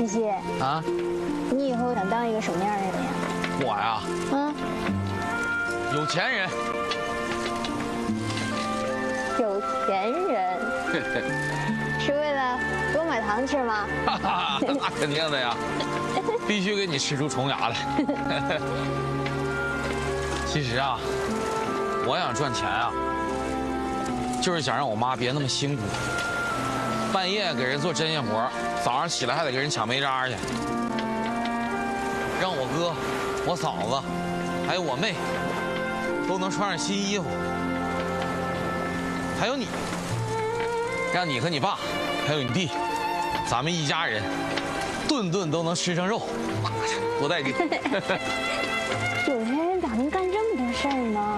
西啊，你以后想当一个什么样的人呀？ 我呀，有钱人。 有钱人，是为了给我买糖吃吗？ 那肯定的呀，必须给你吃出虫牙来。其实啊，我想赚钱啊，就是想让我妈别那么辛苦，半夜给人做针线活，早上起来还得给人抢煤渣去，让我哥、我嫂子还有我妹都能穿上新衣服。还有你，让你和你爸，还有你弟，咱们一家人，顿顿都能吃上肉，多带劲！ 有钱人咋能干这么多事儿呢？